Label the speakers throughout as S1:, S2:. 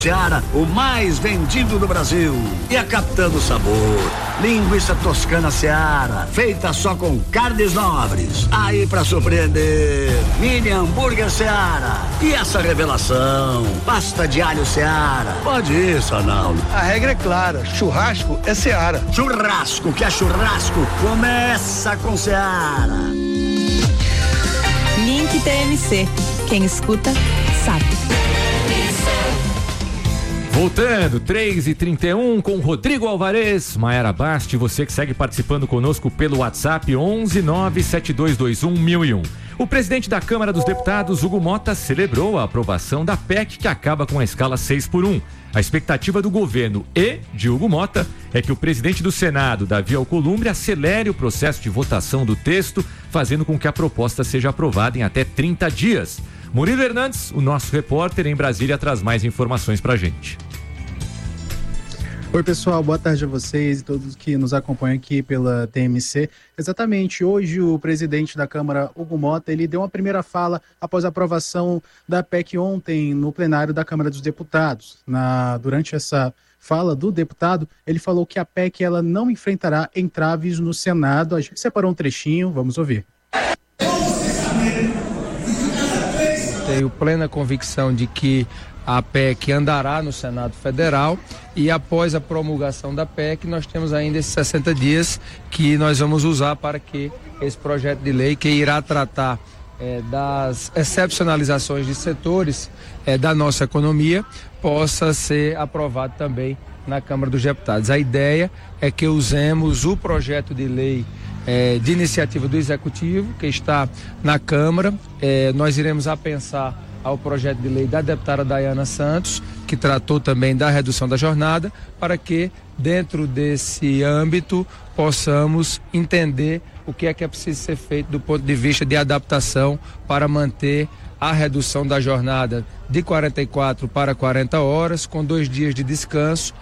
S1: Seara, o mais vendido do Brasil. E a captando sabor. Linguiça toscana Seara, feita só com carnes nobres. Aí pra surpreender, mini hambúrguer Seara. E essa revelação, pasta de alho Seara. Pode ir, Sanaldo.
S2: A regra é clara, churrasco é Seara.
S1: Churrasco que é churrasco, começa com Seara.
S3: Link TMC, quem escuta sabe.
S4: Voltando, 3h31 com Rodrigo Alvarez, Maiara Basti, você que segue participando conosco pelo WhatsApp 11 97221 1001. O presidente da Câmara dos Deputados, Hugo Mota, celebrou a aprovação da PEC que acaba com a escala 6x1. A expectativa do governo e de Hugo Mota é que o presidente do Senado, Davi Alcolumbre, acelere o processo de votação do texto, fazendo com que a proposta seja aprovada em até 30 dias. Murilo Hernandes, o nosso repórter em Brasília, traz mais informações pra gente.
S5: Oi pessoal, boa tarde a vocês e todos que nos acompanham aqui pela TMC. Exatamente, hoje o presidente da Câmara, Hugo Mota, ele deu uma primeira fala após a aprovação da PEC ontem no plenário da Câmara dos Deputados. Durante essa fala do deputado, ele falou que a PEC ela não enfrentará entraves no Senado. A gente separou um trechinho, vamos ouvir.
S6: Tenho plena convicção de que a PEC andará no Senado Federal e após a promulgação da PEC nós temos ainda esses 60 dias que nós vamos usar para que esse projeto de lei que irá tratar das excepcionalizações de setores da nossa economia possa ser aprovado também na Câmara dos Deputados. A ideia é que usemos o projeto de lei de iniciativa do Executivo, que está na Câmara. Nós iremos apensar ao projeto de lei da deputada Dayana Santos, que tratou também da redução da jornada, para que, dentro desse âmbito, possamos entender o que é preciso ser feito do ponto de vista de adaptação para manter a redução da jornada de 44 para 40 horas, com 2 dias de descanso.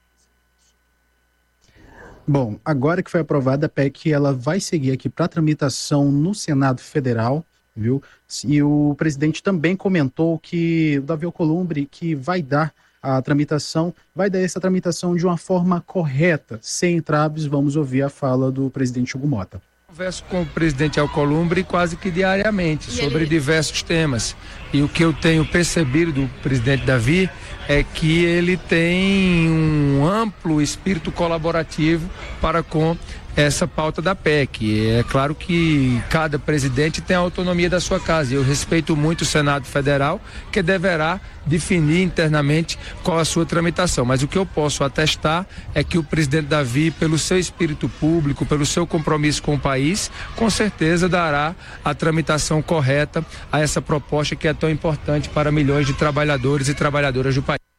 S5: Bom, agora que foi aprovada a PEC, ela vai seguir aqui para tramitação no Senado Federal, viu? E o presidente também comentou que o Davi Alcolumbre que vai dar essa tramitação de uma forma correta, sem entraves. Vamos ouvir a fala do presidente Hugo Mota.
S6: Converso com o presidente Alcolumbre quase que diariamente sobre diversos temas. E o que eu tenho percebido do presidente Davi é que ele tem um amplo espírito colaborativo para com essa pauta da PEC. É claro que cada presidente tem a autonomia da sua casa. Eu respeito muito o Senado Federal, que deverá definir internamente qual a sua tramitação. Mas o que eu posso atestar é que o presidente Davi, pelo seu espírito público, pelo seu compromisso com o país, com certeza dará a tramitação correta a essa proposta que é tão importante para milhões de trabalhadores e trabalhadoras do país.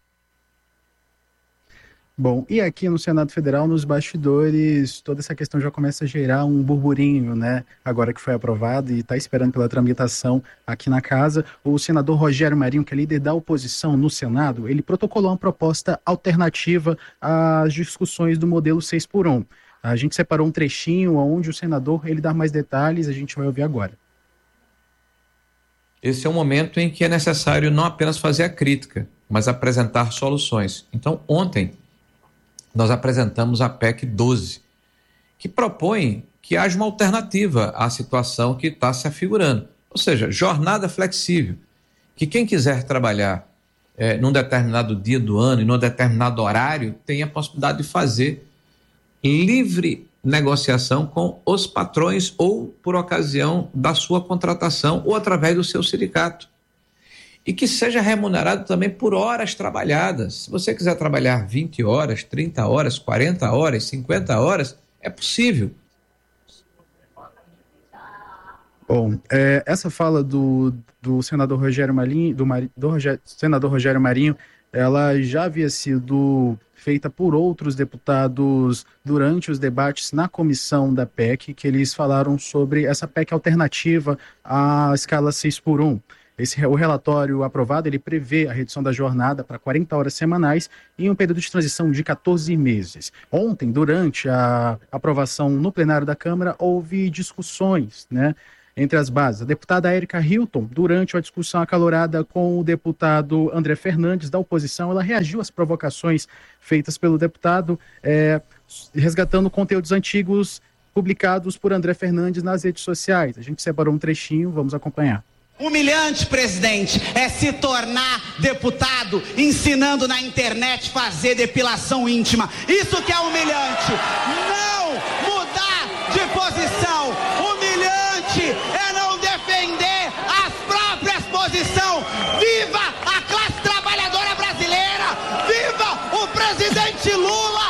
S5: Bom, e aqui no Senado Federal, nos bastidores, toda essa questão já começa a gerar um burburinho, né? Agora que foi aprovado e está esperando pela tramitação aqui na casa, o senador Rogério Marinho, que é líder da oposição no Senado, ele protocolou uma proposta alternativa às discussões do modelo 6x1. A gente separou um trechinho onde o senador, ele dá mais detalhes, a gente vai ouvir agora.
S7: Esse é um momento em que é necessário não apenas fazer a crítica, mas apresentar soluções. Então, ontem, nós apresentamos a PEC 12, que propõe que haja uma alternativa à situação que está se afigurando. Ou seja, jornada flexível, que quem quiser trabalhar num determinado dia do ano e num determinado horário, tenha a possibilidade de fazer livre negociação com os patrões ou por ocasião da sua contratação ou através do seu sindicato. E que seja remunerado também por horas trabalhadas. Se você quiser trabalhar 20 horas, 30 horas, 40 horas, 50 horas, é possível.
S5: Bom, essa fala do senador Rogério Marinho, senador Rogério Marinho, ela já havia sido feita por outros deputados durante os debates na comissão da PEC, que eles falaram sobre essa PEC alternativa à escala 6x1. O relatório aprovado, ele prevê a redução da jornada para 40 horas semanais em um período de transição de 14 meses. Ontem, durante a aprovação no plenário da Câmara, houve discussões, né? entre as bases. A deputada Érica Hilton, durante uma discussão acalorada com o deputado André Fernandes, da oposição, ela reagiu às provocações feitas pelo deputado, resgatando conteúdos antigos publicados por André Fernandes nas redes sociais. A gente separou um trechinho, vamos acompanhar.
S8: Humilhante, presidente, é se tornar deputado ensinando na internet fazer depilação íntima. Isso que é humilhante. Não mudar de posição. Humilhante é não defender as próprias posições. Viva a classe trabalhadora brasileira! Viva o presidente Lula!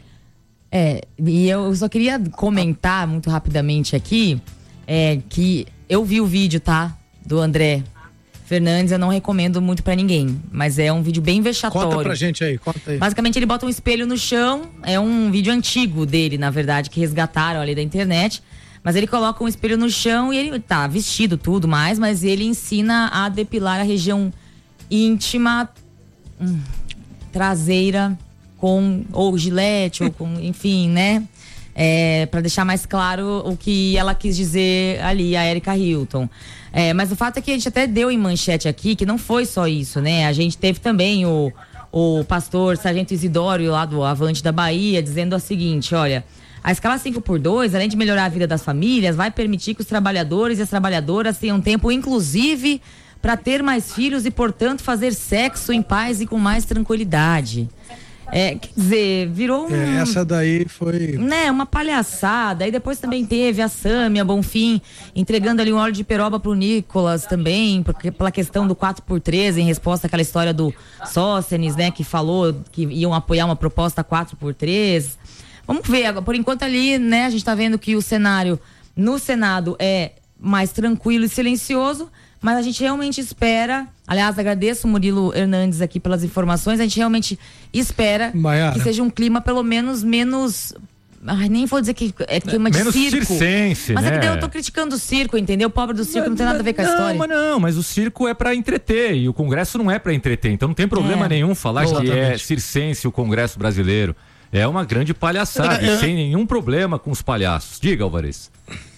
S9: E eu só queria comentar muito rapidamente aqui, que eu vi o vídeo, tá? Do André Fernandes, eu não recomendo muito pra ninguém, mas é um vídeo bem vexatório.
S10: Conta pra gente aí, conta aí.
S9: Basicamente ele bota um espelho no chão, é um vídeo antigo dele, na verdade, que resgataram ali da internet, mas ele coloca um espelho no chão e ele tá vestido tudo mais, mas ele ensina a depilar a região íntima, traseira, com ou gilete, ou com, enfim, né? Pra deixar mais claro o que ela quis dizer ali, a Érica Hilton. Mas o fato é que a gente até deu em manchete aqui que não foi só isso, né? A gente teve também o pastor Sargento Isidório lá do Avante da Bahia dizendo o seguinte, olha, a escala 5x2, além de melhorar a vida das famílias, vai permitir que os trabalhadores e as trabalhadoras tenham tempo, inclusive, para ter mais filhos e, portanto, fazer sexo em paz e com mais tranquilidade. Quer dizer, virou
S10: essa daí foi...
S9: Né, uma palhaçada. Aí depois também teve a Sâmia Bonfim entregando ali um óleo de peroba pro Nicolas também, porque pela questão do 4x3, em resposta àquela história do Sóstenes, né, que falou que iam apoiar uma proposta 4x3. Vamos ver, por enquanto ali, né, a gente tá vendo que o cenário no Senado é mais tranquilo e silencioso, mas a gente realmente espera, aliás, agradeço o Murilo Hernandes aqui pelas informações, a gente realmente espera, Maiara, que seja um clima pelo menos menos... nem vou dizer que é clima de
S4: menos
S9: circo.
S4: Circense,
S9: mas
S4: né?
S9: é que daí eu tô criticando o circo, entendeu? O pobre do circo não tem nada a ver com a história.
S4: Mas o circo é pra entreter e o Congresso não é pra entreter, então não tem problema nenhum falar que é circense o Congresso brasileiro. É uma grande palhaçada, sem nenhum problema com os palhaços. Diga, Alvarez.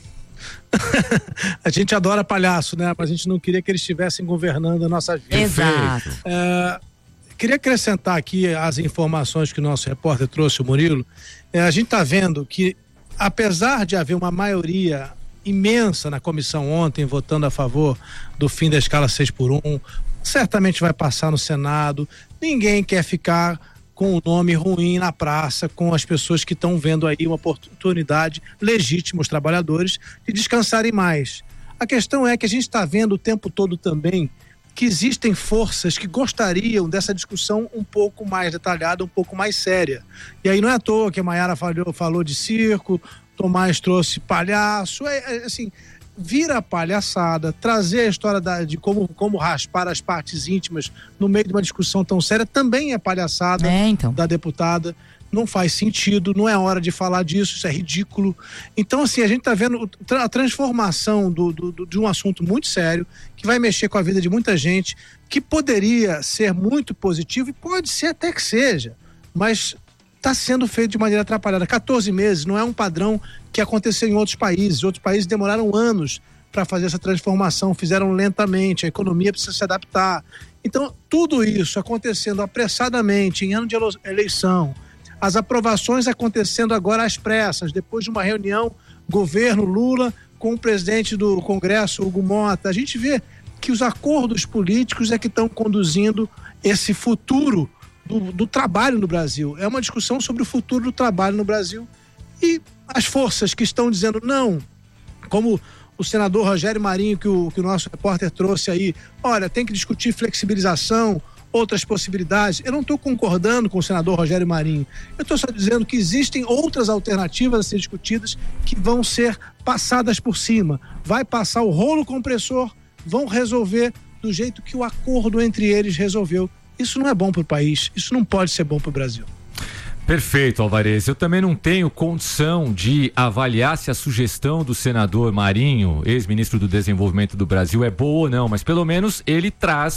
S10: A gente adora palhaço, né? Mas a gente não queria que eles estivessem governando a nossa vida.
S9: Exato.
S10: Queria acrescentar aqui as informações que o nosso repórter trouxe, o Murilo. A gente está vendo que, apesar de haver uma maioria imensa na comissão ontem votando a favor do fim da escala 6x1, certamente vai passar no Senado. Ninguém quer ficar com o nome ruim na praça, com as pessoas que estão vendo aí uma oportunidade legítima, os trabalhadores, de descansarem mais. A questão é que a gente está vendo o tempo todo também que existem forças que gostariam dessa discussão um pouco mais detalhada, um pouco mais séria. E aí não é à toa que a Maiara falou de circo, Tomás trouxe palhaço, assim, vira palhaçada, trazer a história de como raspar as partes íntimas no meio de uma discussão tão séria também é palhaçada da deputada. Não faz sentido, não é hora de falar disso, isso é ridículo. Então, assim, a gente está vendo a transformação de um assunto muito sério, que vai mexer com a vida de muita gente, que poderia ser muito positivo, e pode ser até que seja, mas está sendo feito de maneira atrapalhada. 14 meses não é um padrão que aconteceu em outros países. Outros países demoraram anos para fazer essa transformação, fizeram lentamente, a economia precisa se adaptar. Então, tudo isso acontecendo apressadamente, em ano de eleição, as aprovações acontecendo agora às pressas, depois de uma reunião, governo Lula com o presidente do Congresso, Hugo Mota. A gente vê que os acordos políticos é que estão conduzindo esse futuro do trabalho no Brasil. É uma discussão sobre o futuro do trabalho no Brasil. E as forças que estão dizendo não, como o senador Rogério Marinho, que o nosso repórter trouxe aí, olha, tem que discutir flexibilização, outras possibilidades. Eu não estou concordando com o senador Rogério Marinho. Eu estou só dizendo que existem outras alternativas a ser discutidas que vão ser passadas por cima. Vai passar o rolo compressor, vão resolver do jeito que o acordo entre eles resolveu. Isso não é bom para o país, isso não pode ser bom para o Brasil.
S4: Perfeito, Alvarez. Eu também não tenho condição de avaliar se a sugestão do senador Marinho, ex-ministro do Desenvolvimento do Brasil, é boa ou não, mas pelo menos ele traz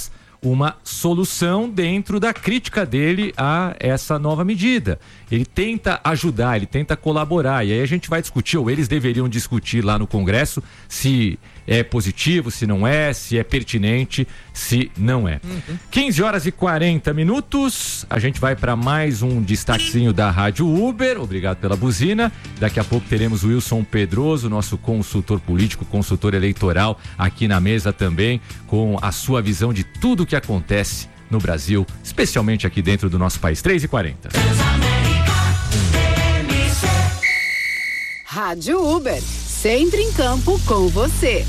S4: uma solução dentro da crítica dele a essa nova medida. Ele tenta ajudar, ele tenta colaborar, e aí a gente vai discutir, ou eles deveriam discutir lá no Congresso, se é positivo, se não é, se é pertinente, se não é. 15h40, a gente vai para mais um destaquezinho da Rádio Uber. Obrigado pela buzina. Daqui a pouco teremos o Wilson Pedroso, nosso consultor político, consultor eleitoral, aqui na mesa também, com a sua visão de tudo o que acontece no Brasil, especialmente aqui dentro do nosso país. 3h40.
S11: Rádio Uber, sempre em campo com você.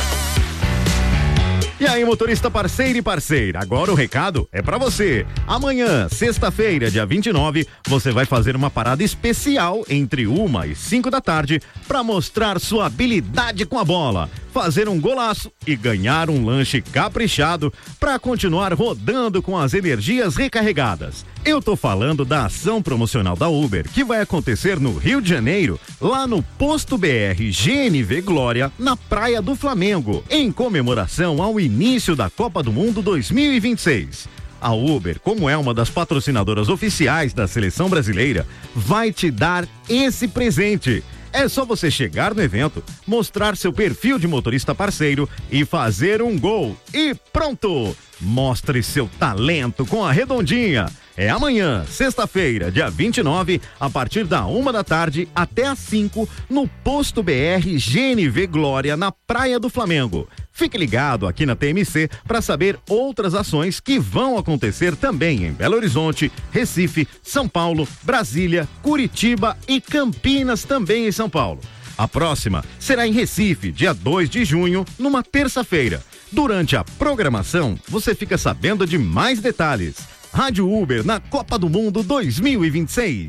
S12: E aí, motorista parceiro e parceira, agora o recado é pra você. Amanhã, sexta-feira, dia 29, você vai fazer uma parada especial entre 1 e 5 da tarde pra mostrar sua habilidade com a bola, fazer um golaço e ganhar um lanche caprichado pra continuar rodando com as energias recarregadas. Eu tô falando da ação promocional da Uber, que vai acontecer no Rio de Janeiro, lá no Posto BR GNV Glória, na Praia do Flamengo, em comemoração ao início da Copa do Mundo 2026. A Uber, como é uma das patrocinadoras oficiais da seleção brasileira, vai te dar esse presente. É só você chegar no evento, mostrar seu perfil de motorista parceiro e fazer um gol. E pronto! Mostre seu talento com a Redondinha. É amanhã, sexta-feira, dia 29, a partir da 1 da tarde até às 5, no Posto BR GNV Glória, na Praia do Flamengo. Fique ligado aqui na TMC para saber outras ações que vão acontecer também em Belo Horizonte, Recife, São Paulo, Brasília, Curitiba e Campinas, também em São Paulo. A próxima será em Recife, dia 2 de junho, numa terça-feira. Durante a programação, você fica sabendo de mais detalhes. Rádio Uber na Copa do Mundo 2026.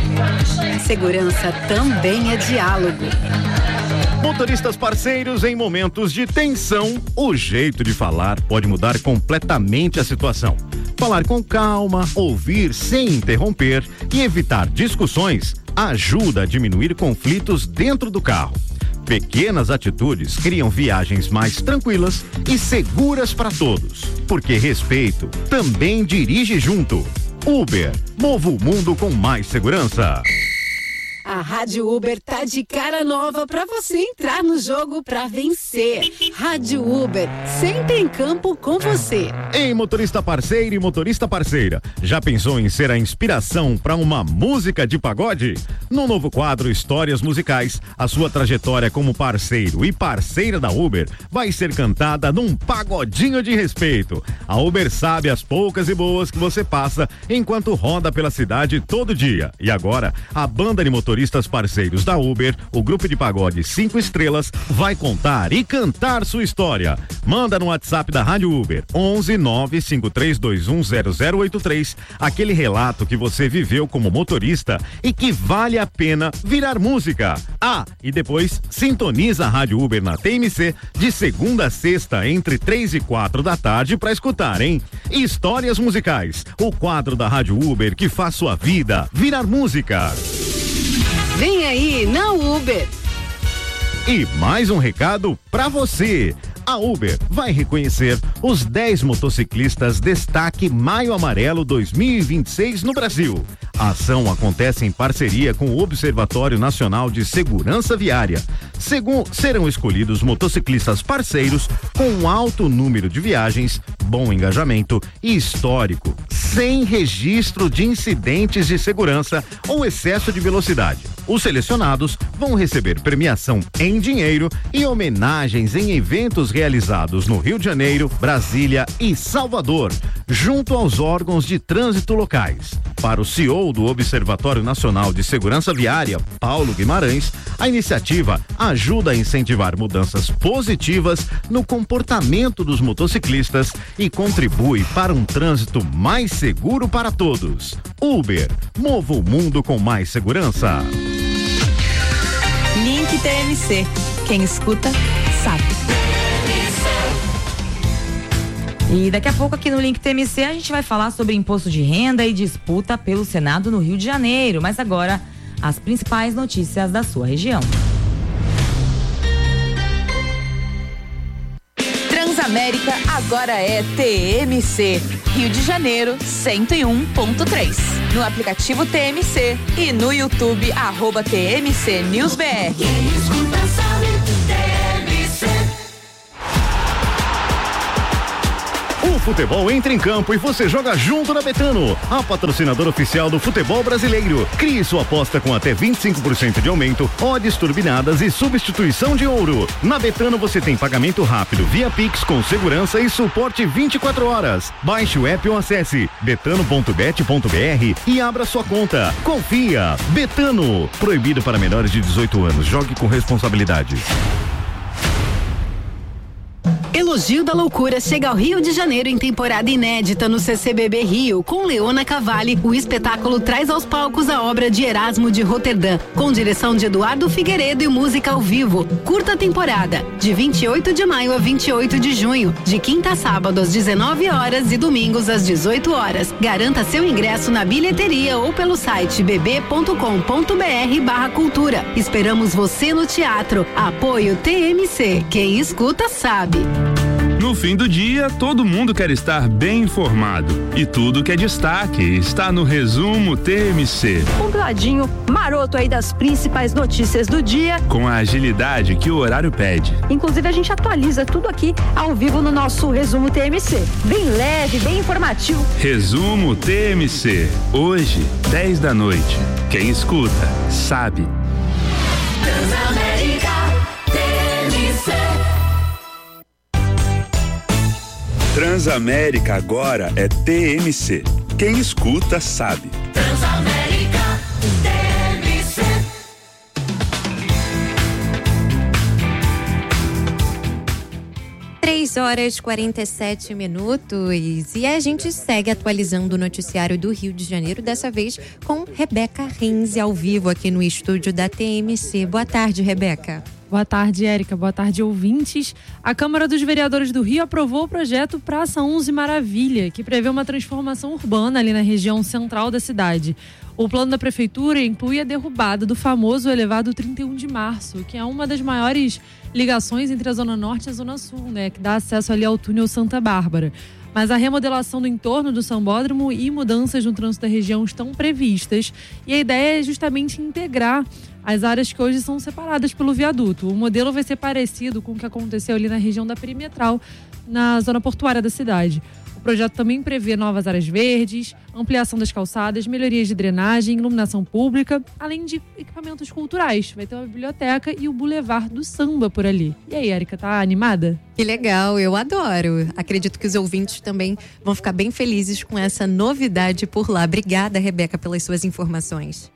S11: Segurança também é diálogo.
S12: Motoristas parceiros, em momentos de tensão, o jeito de falar pode mudar completamente a situação. Falar com calma, ouvir sem interromper e evitar discussões ajuda a diminuir conflitos dentro do carro. Pequenas atitudes criam viagens mais tranquilas e seguras para todos, porque respeito também dirige junto. Uber, mova o mundo com mais segurança.
S11: A Rádio Uber tá de cara nova pra você entrar no jogo pra vencer. Rádio Uber, sempre em campo com você.
S12: Ei, motorista parceiro e motorista parceira, já pensou em ser a inspiração para uma música de pagode? No novo quadro Histórias Musicais, a sua trajetória como parceiro e parceira da Uber vai ser cantada num pagodinho de respeito. A Uber sabe as poucas e boas que você passa enquanto roda pela cidade todo dia. E agora, a banda de motoristas parceiros da Uber, o grupo de pagode 5 estrelas, vai contar e cantar sua história. Manda no WhatsApp da Rádio Uber 11-953210083 aquele relato que você viveu como motorista e que vale a pena virar música. Ah, e depois sintoniza a Rádio Uber na TMC de segunda a sexta entre 3 e 4 da tarde para escutar, hein? Histórias Musicais, o quadro da Rádio Uber que faz sua vida virar música.
S11: Vem aí na Uber.
S12: E mais um recado pra você. A Uber vai reconhecer os 10 motociclistas Destaque Maio Amarelo 2026 no Brasil. A ação acontece em parceria com o Observatório Nacional de Segurança Viária. Serão escolhidos motociclistas parceiros com alto número de viagens, bom engajamento e histórico, sem registro de incidentes de segurança ou excesso de velocidade. Os selecionados vão receber premiação em dinheiro e homenagens em eventos realizados no Rio de Janeiro, Brasília e Salvador, junto aos órgãos de trânsito locais. Para o CEO do Observatório Nacional de Segurança Viária, Paulo Guimarães, a iniciativa ajuda a incentivar mudanças positivas no comportamento dos motociclistas e contribui para um trânsito mais seguro para todos. Uber, mova o mundo com mais segurança.
S3: Link TMC. Quem escuta, sabe. E daqui a pouco aqui no Link TMC a gente vai falar sobre imposto de renda e disputa pelo Senado no Rio de Janeiro. Mas agora, as principais notícias da sua região.
S13: Transamérica agora é TMC. Rio de Janeiro, 101.3. No aplicativo TMC e no YouTube, @TMC News BR.
S14: Quem escuta sabe, TMC.
S12: O futebol entra em campo e você joga junto na Betano, a patrocinadora oficial do futebol brasileiro. Crie sua aposta com até 25% de aumento, odds turbinadas e substituição de ouro. Na Betano você tem pagamento rápido via Pix com segurança e suporte 24 horas. Baixe o app ou acesse betano.bet.br e abra sua conta. Confia. Betano. Proibido para menores de 18 anos. Jogue com responsabilidade.
S11: Elogio da Loucura chega ao Rio de Janeiro em temporada inédita no CCBB Rio, com Leona Cavalli. O espetáculo traz aos palcos a obra de Erasmo de Roterdã, com direção de Eduardo Figueiredo e música ao vivo. Curta temporada, de 28 de maio a 28 de junho, de quinta a sábado às 19 horas e domingos às 18 horas. Garanta seu ingresso na bilheteria ou pelo site bb.com.br/cultura. Esperamos você no teatro. Apoio TMC. Quem escuta sabe.
S15: No fim do dia, todo mundo quer estar bem informado. E tudo que é destaque está no Resumo TMC.
S16: Compladinho, maroto aí das principais notícias do dia.
S15: Com a agilidade que o horário pede.
S16: Inclusive, a gente atualiza tudo aqui ao vivo no nosso Resumo TMC. Bem leve, bem informativo.
S15: Resumo TMC. Hoje, 10 da noite. Quem escuta, sabe.
S14: Transamérica TMC.
S17: Transamérica agora é TMC. Quem escuta sabe.
S14: Transamérica TMC.
S18: Três horas 47 minutos e a gente segue atualizando o noticiário do Rio de Janeiro, dessa vez com Rebeca Renze ao vivo aqui no estúdio da TMC. Boa tarde, Rebeca.
S19: Boa tarde, Érica. Boa tarde, ouvintes. A Câmara dos Vereadores do Rio aprovou o projeto Praça 11 Maravilha, que prevê uma transformação urbana ali na região central da cidade. O plano da prefeitura inclui a derrubada do famoso elevado 31 de março, que é uma das maiores ligações entre a Zona Norte e a Zona Sul, né, que dá acesso ali ao túnel Santa Bárbara. Mas a remodelação do entorno do Sambódromo e mudanças no trânsito da região estão previstas. E a ideia é justamente integrar as áreas que hoje são separadas pelo viaduto. O modelo vai ser parecido com o que aconteceu ali na região da Perimetral, na zona portuária da cidade. O projeto também prevê novas áreas verdes, ampliação das calçadas, melhorias de drenagem, iluminação pública, além de equipamentos culturais. Vai ter uma biblioteca e o Boulevard do Samba por ali. E aí, Érica, tá animada?
S18: Que legal, eu adoro. Acredito que os ouvintes também vão ficar bem felizes com essa novidade por lá. Obrigada, Rebeca, pelas suas informações.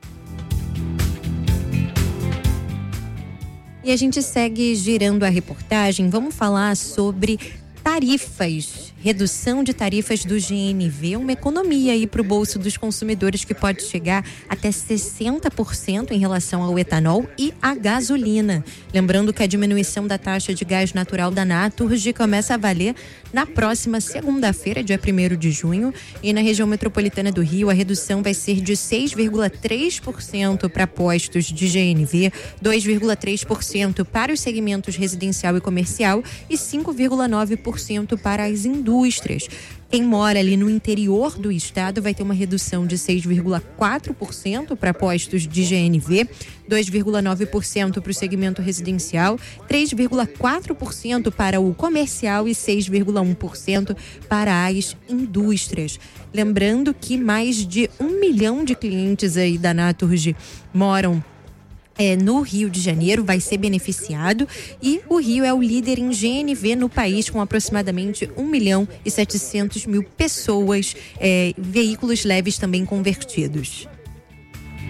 S18: E a gente segue girando a reportagem. Vamos falar sobre tarifas, redução de tarifas do GNV, uma economia aí para o bolso dos consumidores que pode chegar até 60% em relação ao etanol e à gasolina. Lembrando que a diminuição da taxa de gás natural da Naturgy começa a valer na próxima segunda-feira, dia 1º de junho, e na região metropolitana do Rio a redução vai ser de 6,3% para postos de GNV, 2,3% para os segmentos residencial e comercial e 5,9% para as indústrias. Quem mora ali no interior do estado vai ter uma redução de 6,4% para postos de GNV, 2,9% para o segmento residencial, 3,4% para o comercial e 6,1% para as indústrias. Lembrando que mais de 1 milhão de clientes aí da Naturgy moram no Rio de Janeiro, vai ser beneficiado, e o Rio é o líder em GNV no país, com aproximadamente 1.700.000 pessoas, veículos leves também convertidos.